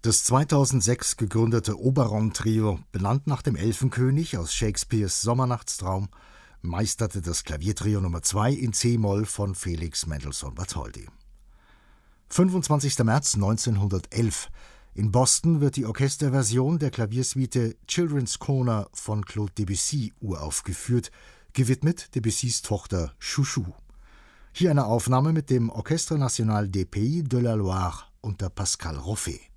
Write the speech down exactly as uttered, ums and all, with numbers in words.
Das zweitausendsechs gegründete Oberon-Trio, benannt nach dem Elfenkönig aus Shakespeares Sommernachtstraum, meisterte das Klaviertrio Nummer zwei in C-Moll von Felix Mendelssohn Bartholdy. fünfundzwanzigster März neunzehnhundertelf. In Boston wird die Orchesterversion der Klaviersuite Children's Corner von Claude Debussy uraufgeführt, gewidmet Debussys Tochter Chouchou. Hier eine Aufnahme mit dem Orchestre National des Pays de la Loire unter Pascal Roffet.